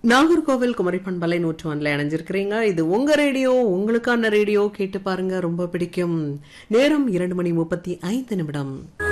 நாகர்கோவில் குமரி பண்பலை 101 இணைஞ்சிருக்கிறீங்க. இது உங்க ரேடியோ, உங்களுக்கான ரேடியோ. கேட்டு பாருங்க, ரொம்ப பிடிக்கும். நேரம் 2:35.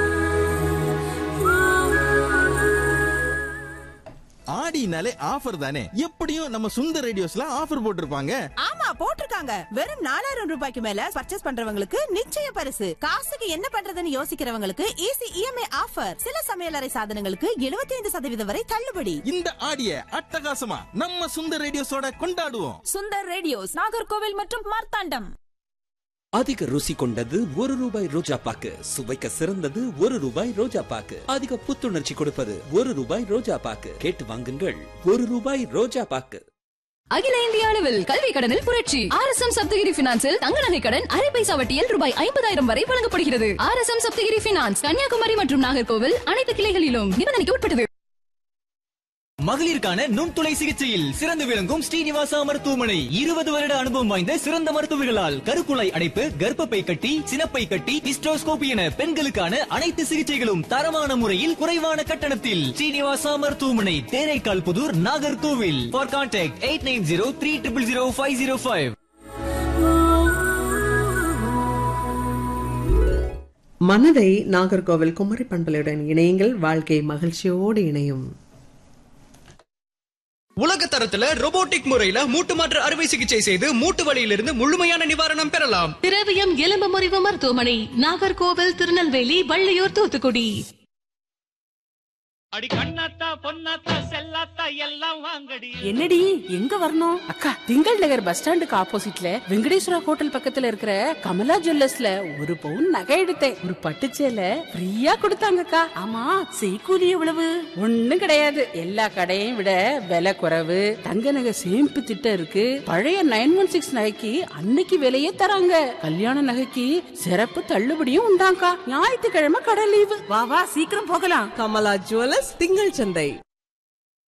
ஆடினாலே ஆஃபர் தானே, எப்படியும் நம்ம சுந்தர் ரேடியோஸ்ல ஆஃபர் போட்டிருப்பாங்க. ஆமா, போட்டிருக்காங்க. வெறும் 4000 ரூபாய்க்கு மேல பர்ச்சேஸ் பண்றவங்களுக்கு நிச்சய பரிசு. காசுக்கு என்ன பண்றதுன்னு யோசிக்கிறவங்களுக்கு ஈஸி இஎம்ஐ ஆஃபர். சில சமையலறை சாதனங்களுக்கு 75% வரை தள்ளுபடி. இந்த ஆடிய அட்டகாசமா நம்ம சுந்தர் ரேடியோஸோட கொண்டாடுவோம். சுந்தர் ரேடியோஸ், நாகர்கோவில் மற்றும் மார்த்தாண்டம். அதிக ருசி கொண்டது ₹1 ரோஜா பாக்கு, சுவைக்க சிறந்தது ₹1 ரோஜா பாக்கு, அதிக புத்துணர்ச்சி கொடுப்பது ₹1 ரோஜா பாக்கு. கேட்டு வாங்குங்கள், ₹1 ரோஜா பாக்கு. அகில இந்திய அளவில் கல்வி கடனில் புரட்சி. ஆர்எஸ்எம் சப்தகிரி பினான்சில் தங்க நகை கடன் அரை பைசா வட்டியில் ₹50,000 வரை வழங்கப்படுகிறது. ஆர்எஸ்எம் சப்தகிரி பினான்ஸ், கன்னியாகுமரி மற்றும் நாகர்கோவில் அனைத்து கிளைகளிலும். நிபந்தனைக்கு உட்பட்டது. மகளிருக்கான நுண்துளை சிகிச்சையில் சிறந்து விளங்கும் ஸ்ரீனிவாசா மருத்துவமனை 20 வருட அனுபவம் வாய்ந்த சிறந்த மருத்துவர்களால் கருக்குழாய் அடைப்பு, கர்ப்பப்பை கட்டி, சினப்பை கட்டி, ஹிஸ்டோஸ்கோபி என பெண்களுக்கான அனைத்து சிகிச்சைகளும் தரமான முறையில் குறைவான கட்டணத்தில். ஸ்ரீனிவாசா மருத்துவமனை, தேரைக்கால் புதூர், நாகர்கோவில். For contact 8903000505. மனதை நாகர்கோவில் குமரி பண்பலையுடன் இணையுங்கள். வாழ்க்கை மகிழ்ச்சியோடு இணையும். உலக தரத்துல ரோபோட்டிக் முறையில மூட்டு மாற்று அறுவை சிகிச்சை செய்து மூட்டு வலியிலிருந்து முழுமையான நிவாரணம் பெறலாம். திரவியம் எலும்பு முறிவு மருத்துவமனை, நாகர்கோவில், திருநெல்வேலி, வள்ளியூர், தூத்துக்குடி. அடி கண்ணாத்தா பொன்னாத்தா செல்லாத்தா எல்லாம் வாங்கடி. என்னடி, எங்க வரணும்? அக்கா, திங்கள் நகர் பஸ் ஸ்டாண்டுக்கு ஆப்போசிட்ல வெங்கடேஸ்வரா ஹோட்டல் பக்கத்துல இருக்கிற கமலா ஜுவல்லர்ஸ்ல 1 பவுன் நகை எடுத்தேன். ஒரு பட்டுச்சேலை ஃப்ரீயா கொடுத்தாங்கக்கா. ஆமா, செய்கூலி எவ்வளவு? ஒண்ணும் கிடையாது. எல்லா கடையையும் விட விலை குறைவு. தங்க நகை சேமிப்பு திட்டம் இருக்கு. பழைய 916 நகைக்கு அன்னைக்கு விலையே தராங்க. கல்யாண நகைக்கு சிறப்பு தள்ளுபடியும் உண்டாங்கா. ஞாயிற்றுக்கிழமை கடை லீவு. வா வா, சீக்கிரம் போகலாம். கமலா ஜுவல்லர்ஸ், திங்கள் சந்தை.